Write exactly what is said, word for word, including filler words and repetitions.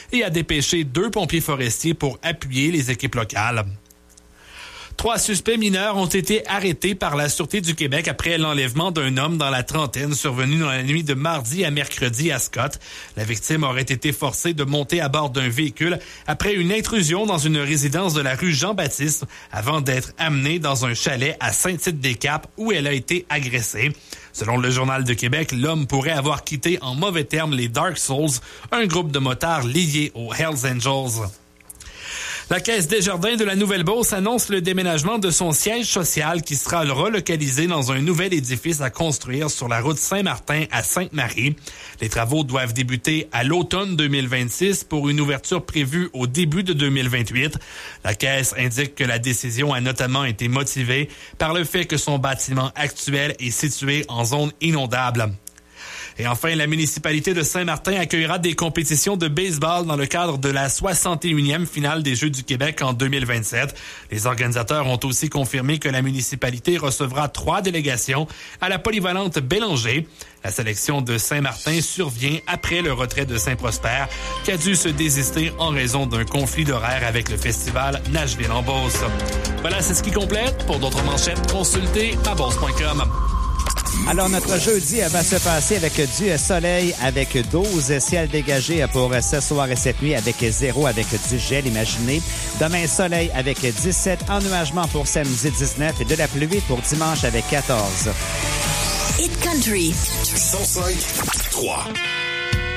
et a dépêché deux pompiers forestiers pour appuyer les équipes locales. Trois suspects mineurs ont été arrêtés par la Sûreté du Québec après l'enlèvement d'un homme dans la trentaine survenu dans la nuit de mardi à mercredi à Scott. La victime aurait été forcée de monter à bord d'un véhicule après une intrusion dans une résidence de la rue Jean-Baptiste avant d'être amenée dans un chalet à Saint-Tite-des-Caps où elle a été agressée. Selon le Journal de Québec, l'homme pourrait avoir quitté en mauvais termes les Dark Souls, un groupe de motards liés aux Hells Angels. La Caisse Desjardins de la Nouvelle-Beauce annonce le déménagement de son siège social qui sera relocalisé dans un nouvel édifice à construire sur la route Saint-Martin à Sainte-Marie. Les travaux doivent débuter à l'automne deux mille vingt-six pour une ouverture prévue au début de deux mille vingt-huit. La Caisse indique que la décision a notamment été motivée par le fait que son bâtiment actuel est situé en zone inondable. Et enfin, la municipalité de Saint-Martin accueillera des compétitions de baseball dans le cadre de la soixante et unième finale des Jeux du Québec en deux mille vingt-sept. Les organisateurs ont aussi confirmé que la municipalité recevra trois délégations à la polyvalente Bélanger. La sélection de Saint-Martin survient après le retrait de Saint-Prosper, qui a dû se désister en raison d'un conflit d'horaire avec le festival Nashville en Beauce. Voilà, c'est ce qui complète. Pour d'autres manchettes, consultez ma bourse point com. Alors, notre jeudi va se passer avec du soleil, avec douze, ciel dégagé pour ce soir et cette nuit, avec zéro, avec du gel imaginé. Demain, soleil avec dix-sept, ennuagement pour samedi dix-neuf et de la pluie pour dimanche avec quatorze. Hit Country. cent cinq trois.